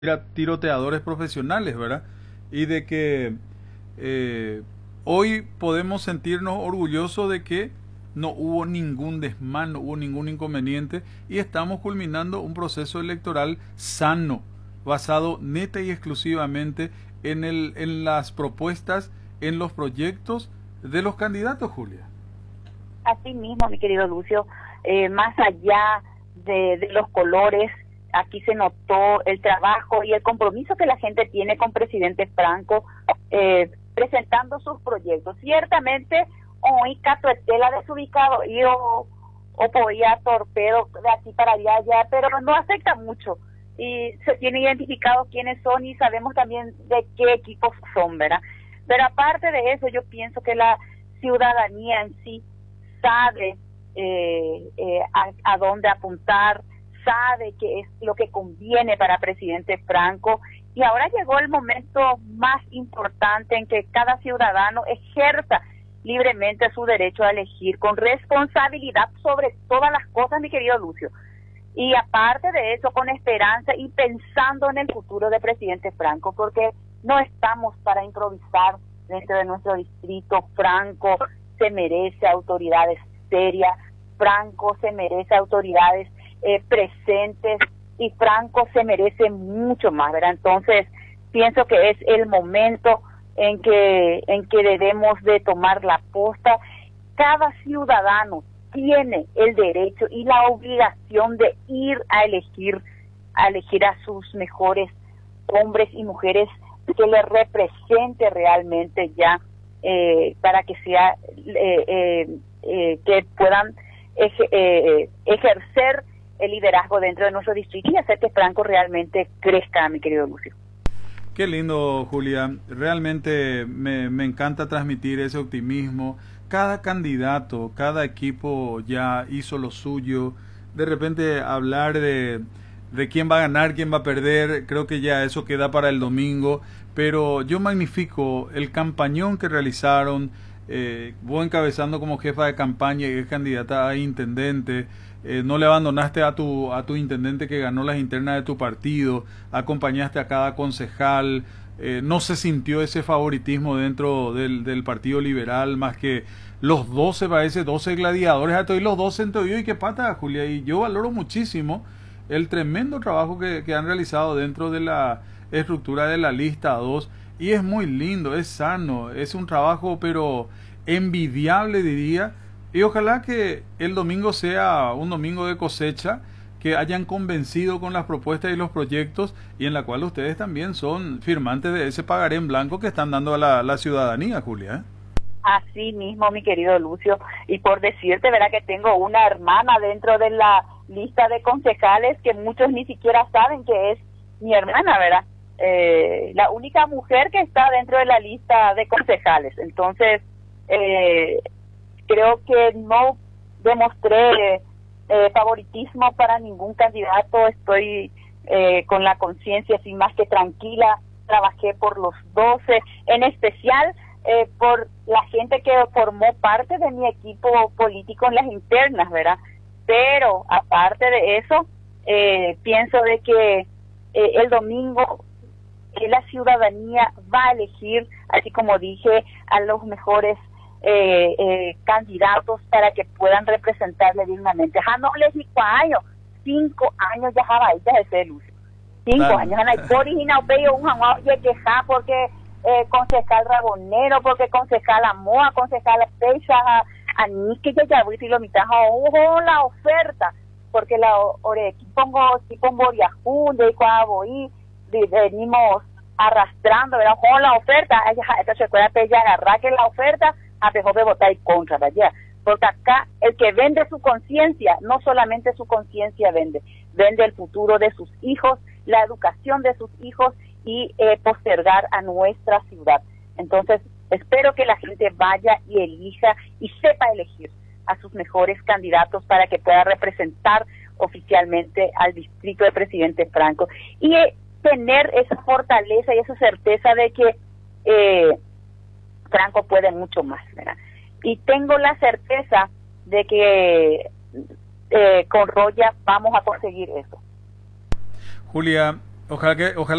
tiroteadores profesionales, ¿verdad? Y de que hoy podemos sentirnos orgullosos de que no hubo ningún desmán, no hubo ningún inconveniente y estamos culminando un proceso electoral sano, basado neta y exclusivamente en las propuestas, en los proyectos de los candidatos, Julia. Así mismo, mi querido Lucio, más allá de los colores, aquí se notó el trabajo y el compromiso que la gente tiene con presidente Franco, presentando sus proyectos. Ciertamente, hoy Catuetela desubicado y o podía torpedo de aquí para allá, pero no afecta mucho. Y se tiene identificado quiénes son y sabemos también de qué equipos son, ¿verdad? Pero aparte de eso, yo pienso que la ciudadanía en sí sabe a dónde apuntar, sabe qué es lo que conviene para presidente Franco, y ahora llegó el momento más importante en que cada ciudadano ejerza libremente su derecho a elegir con responsabilidad sobre todas las cosas, mi querido Lucio, y aparte de eso con esperanza y pensando en el futuro de presidente Franco, porque no estamos para improvisar dentro de nuestro distrito. Franco se merece autoridades serias, Franco se merece autoridades presentes, y Franco se merece mucho más, ¿verdad? Entonces pienso que es el momento en que debemos de tomar la posta. Cada ciudadano tiene el derecho y la obligación de ir a elegir a sus mejores hombres y mujeres que le represente realmente ya, para que sea que puedan ejercer el liderazgo dentro de nuestro distrito y hacer que Franco realmente crezca, mi querido Lucio. Qué lindo, Julia. Realmente me encanta transmitir ese optimismo. Cada candidato, cada equipo ya hizo lo suyo. De repente hablar de quién va a ganar, quién va a perder, creo que ya eso queda para el domingo. Pero yo magnifico el campañón que realizaron. Vos encabezando como jefa de campaña y candidata a intendente. No le abandonaste a tu intendente que ganó las internas de tu partido, acompañaste a cada concejal, no se sintió ese favoritismo dentro del Partido Liberal, más que los 12, parece 12 gladiadores, a todos los 12 entre ellos, y qué pata, Julia, y yo valoro muchísimo el tremendo trabajo que han realizado dentro de la estructura de la lista 2, y es muy lindo, es sano, es un trabajo pero envidiable, diría. Y ojalá que el domingo sea un domingo de cosecha, que hayan convencido con las propuestas y los proyectos, y en la cual ustedes también son firmantes de ese pagaré en blanco que están dando a la ciudadanía, Julia, ¿eh? Así mismo, mi querido Lucio, y por decirte, verá que tengo una hermana dentro de la lista de concejales que muchos ni siquiera saben que es mi hermana, ¿verdad? La única mujer que está dentro de la lista de concejales. Entonces, creo que no demostré favoritismo para ningún candidato. Estoy con la conciencia así más que tranquila. Trabajé por los 12, en especial por la gente que formó parte de mi equipo político en las internas, ¿verdad? Pero aparte de eso, pienso de que el domingo la ciudadanía va a elegir, así como dije, a los mejores candidatos para que puedan representarle dignamente. Ya no les digo años, 5 años ya jaba ella ese Lucio. 5 años, por original peo un jamás oye queja porque concejal Rabonero, porque concejal Amoa, concejal Peixa, a mí que ya voy a lo mitad la oferta, porque la pongo Boriajú, de Coaboí, venimos arrastrando, ¿verdad? Con la oferta, esta se puede agarrar que la oferta a mejor de votar en contra, ¿verdad? Porque acá el que vende su conciencia, no solamente su conciencia vende el futuro de sus hijos, la educación de sus hijos y postergar a nuestra ciudad. Entonces, espero que la gente vaya y elija y sepa elegir a sus mejores candidatos para que pueda representar oficialmente al distrito de presidente Franco y tener esa fortaleza y esa certeza de que Franco puede mucho más, ¿verdad? Y tengo la certeza de que con Roya vamos a conseguir eso. Julia, Ojalá